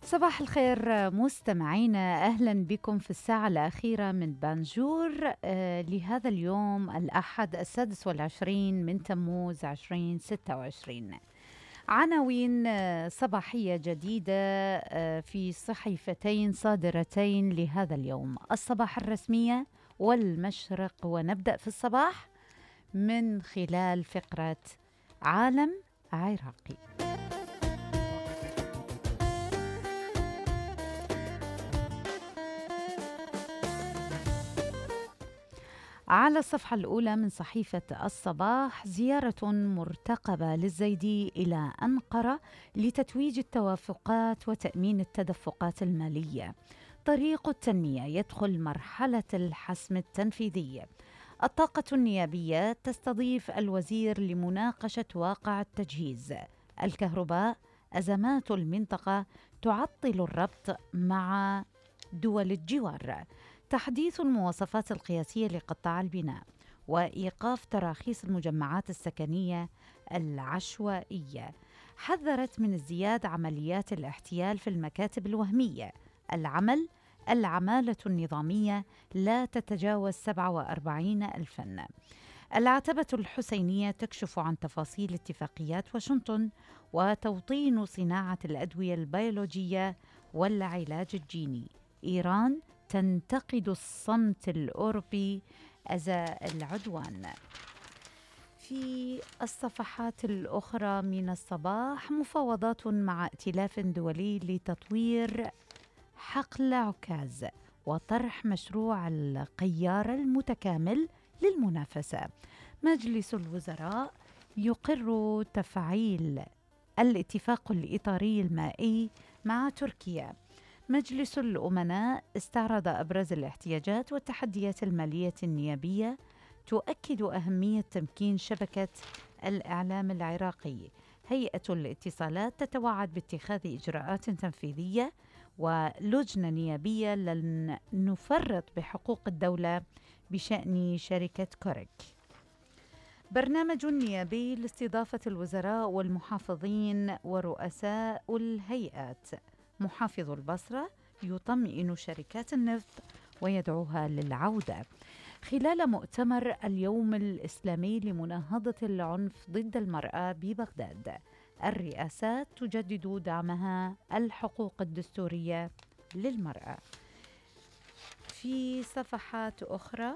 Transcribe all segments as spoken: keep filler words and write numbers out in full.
صباح الخير مستمعينا، أهلا بكم في الساعة الأخيرة من بانجور آه لهذا اليوم الأحد السادس والعشرين من تموز عشرين ستة وعشرين. عناوين آه صباحية جديدة آه في صحيفتين صادرتين لهذا اليوم: الصباح الرسمية والمشرق. ونبدأ في الصباح من خلال فقرة عالم عراقي. على الصفحة الأولى من صحيفة الصباح: زيارة مرتقبة للزيدي إلى أنقرة لتتويج التوافقات وتأمين التدفقات المالية. طريق التنمية يدخل مرحلة الحسم التنفيذي. الطاقة النيابية تستضيف الوزير لمناقشة واقع التجهيز. الكهرباء: أزمات المنطقة تعطل الربط مع دول الجوار. تحديث المواصفات القياسية لقطاع البناء، وإيقاف تراخيص المجمعات السكنية العشوائية. حذرت من ازدياد عمليات الاحتيال في المكاتب الوهمية. العمل: العمالة النظامية لا تتجاوز سبعة وأربعين ألفاً. العتبة الحسينية تكشف عن تفاصيل اتفاقيات واشنطن وتوطين صناعة الأدوية البيولوجية والعلاج الجيني. إيران تنتقد الصمت الأوروبي أزاء العدوان. في الصفحات الأخرى من الصباح: مفاوضات مع ائتلاف دولي لتطوير حقل عكاز وطرح مشروع القيار المتكامل للمنافسة. مجلس الوزراء يقر تفعيل الاتفاق الإطاري المائي مع تركيا. مجلس الأمناء استعرض أبرز الاحتياجات والتحديات المالية النيابية، تؤكد أهمية تمكين شبكة الإعلام العراقي. هيئة الاتصالات تتوعد باتخاذ إجراءات تنفيذية. ولجنة نيابية: لن نفرط بحقوق الدولة بشأن شركة كوريك. برنامج نيابي لاستضافة الوزراء والمحافظين ورؤساء الهيئات. محافظ البصرة يطمئن شركات النفط ويدعوها للعودة. خلال مؤتمر اليوم الإسلامي لمناهضة العنف ضد المرأة ببغداد، الرئاسات تجدد دعمها الحقوق الدستورية للمرأة. في صفحات أخرى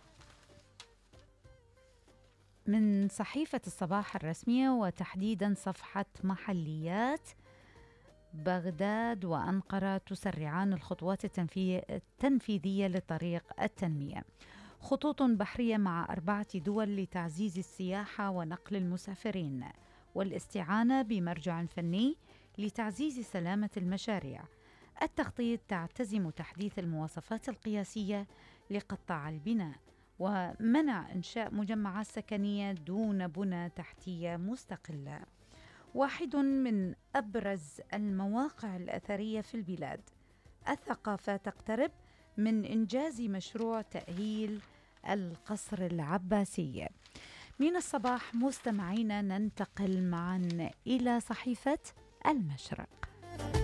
من صحيفة الصباح الرسمية، وتحديدا صفحة محليات: بغداد وأنقرة تسرعان الخطوات التنفيذية لطريق التنمية. خطوط بحرية مع أربعة دول لتعزيز السياحة ونقل المسافرين، والاستعانة بمرجع فني لتعزيز سلامة المشاريع. التخطيط: تعتزم تحديث المواصفات القياسية لقطاع البناء، ومنع إنشاء مجمعات سكنية دون بنى تحتية مستقلة. واحد من أبرز المواقع الأثرية في البلاد: الثقافة تقترب من إنجاز مشروع تأهيل القصر العباسي. من الصباح مستمعينا ننتقل معا إلى صحيفة المشرق.